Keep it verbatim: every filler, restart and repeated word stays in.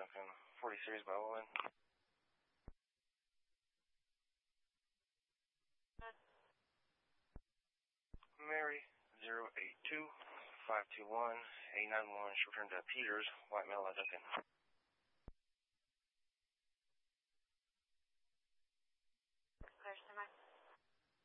Duncan. forty series by Owen. Mary, zero eight two five two one eight nine one. She returned to Peters, white male at Duncan.